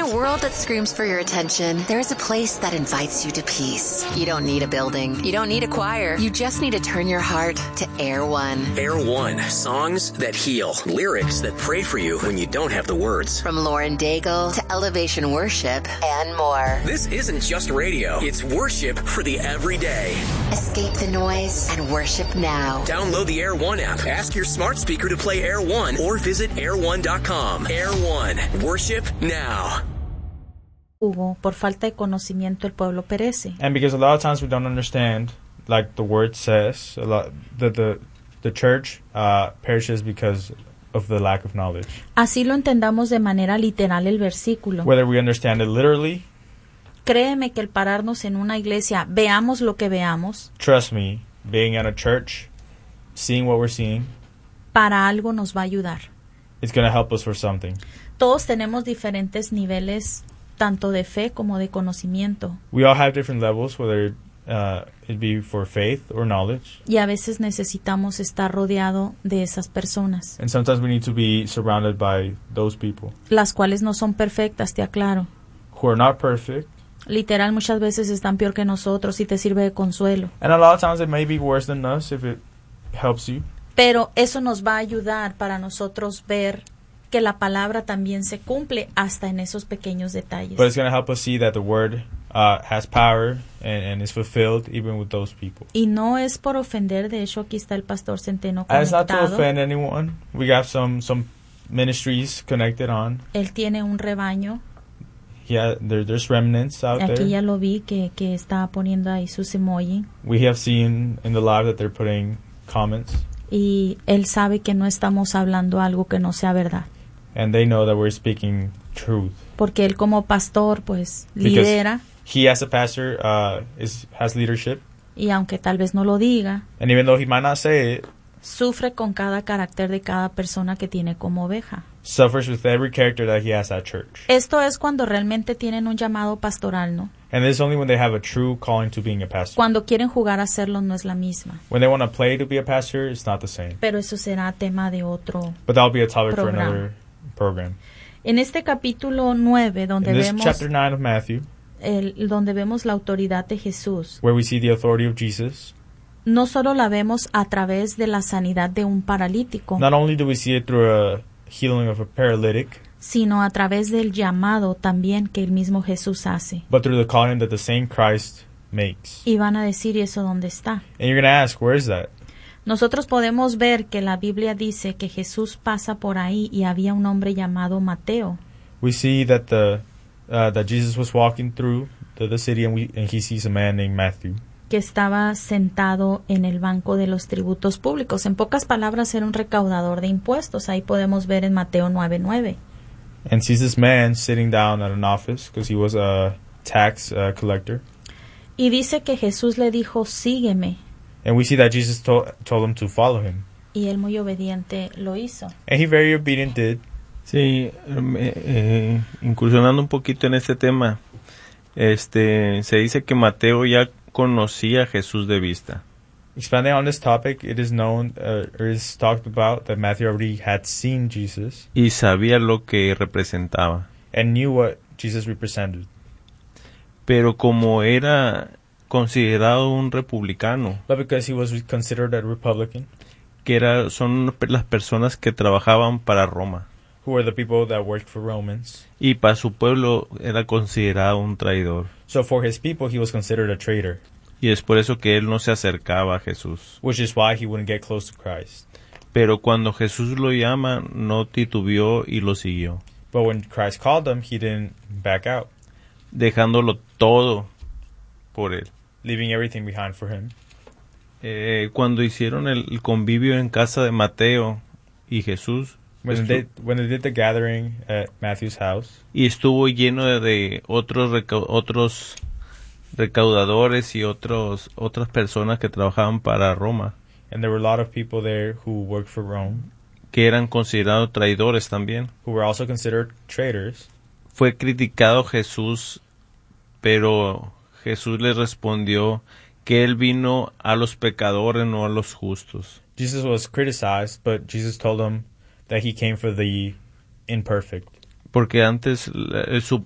a world that screams for your attention, there is a place that invites you to peace. You don't need a building. You don't need a choir. You just need to turn your heart to Air One. Air One. Songs that heal. Lyrics that pray for you when you don't have the words. From Lauren Daigle to Elevation Worship and more. This isn't just radio. It's worship for the everyday. Escape the noise and worship now. Download the Air One app. Ask your smart speaker to play Air One or visit air1.com. Air One. Worship now. Por falta de conocimiento el pueblo perece. And because a lot of times we don't understand, like the word says, a lot the church perishes because of the lack of knowledge. Así lo entendamos de manera literal el versículo. Whether we understand it literally, créeme que el pararnos en una iglesia, veamos lo que veamos, trust me, being at a church, seeing what we're seeing, para algo nos va a ayudar. It's going to help us for something. Todos tenemos diferentes niveles, tanto de fe como de conocimiento. We all have different levels, whether it be for faith or knowledge. Y a veces necesitamos estar rodeado de esas personas. And sometimes we need to be surrounded by those people. Las cuales no son perfectas, te aclaro. Who are not perfect. Literal, muchas veces están peor que nosotros y te sirve de consuelo. And a lot of times it may be worse than us if it helps you. Pero eso nos va a ayudar para nosotros ver que la palabra también se cumple hasta en esos pequeños detalles. But it's going to help us see that the word has power and is fulfilled even with those people. Y no es por ofender, de hecho aquí está el pastor Centeno conectado. It's not to offend anyone. We got some ministries connected on. Él tiene un rebaño. Yeah, there's remnants out there. Aquí ya lo vi que está poniendo ahí sus emoji. We have seen in the live that they're putting comments. Y él sabe que no estamos hablando algo que no sea verdad. And they know that we're speaking truth. Porque él como pastor pues lidera. He as a pastor has leadership. Y aunque tal vez no lo diga. And even though he might not say it. Sufre con cada carácter de cada persona que tiene como oveja. Suffers with every character that he has at church. Esto es cuando realmente tienen un llamado pastoral, ¿no? And this is only when they have a true calling to being a pastor. Cuando quieren jugar a hacerlo no es la misma. When they want to play to be a pastor, it's not the same. Pero eso será tema de otro But that'll be a topic for another program. En este capítulo 9, donde vemos chapter 9 of Matthew, donde vemos la autoridad de Jesús, where we see the authority of Jesus, no solo la vemos a través de la sanidad de un paralítico, not only do we see it through a healing of a paralytic, sino a través del llamado también que el mismo Jesús hace. But through the calling that the same Christ makes. Y van a decir, ¿y eso dónde está? And you're going to ask, where is that? Nosotros podemos ver que la Biblia dice que Jesús pasa por ahí y había un hombre llamado Mateo. We see that that Jesus was walking through the city and he sees a man named Matthew. Que estaba sentado en el banco de los tributos públicos. En pocas palabras, era un recaudador de impuestos. Ahí podemos ver en Mateo 9:9. And sees this man sitting down at an office because he was a tax collector. Y dice que Jesús le dijo, sígueme. And we see that Jesus told him to follow him. Y él muy obediente lo hizo. And he very obedient did. Sí, incursionando un poquito en este tema, se dice que Mateo ya conocía a Jesús de vista. Expanding on this topic, it is known, or is talked about that Matthew already had seen Jesus. Y sabía lo que representaba. And knew what Jesus represented. Pero como era considerado un republicano, but because he was considered a Republican, que son las personas que trabajaban para Roma, who were the people that worked for Romans, y para su pueblo era considerado un traidor. So for his people he was considered a traitor. Y es por eso que él no se acercaba a Jesús. Which is why he wouldn't get close to Christ. Pero cuando Jesús lo llama, no titubeó y lo siguió. But when Christ called him, he didn't back out. Dejándolo todo por él. Leaving everything behind for him. Cuando hicieron el convivio en casa de Mateo y Jesús, when they did the gathering at Matthew's house, y estuvo lleno de otros recaudadores y otras personas que trabajaban para Roma, and there were a lot of people there who worked for Rome, que eran considerados traidores también, who were also considered traitors. Fue criticado Jesús, pero Jesús le respondió que él vino a los pecadores, no a los justos. Jesus was criticized, but Jesus told him that he came for the imperfect. Porque antes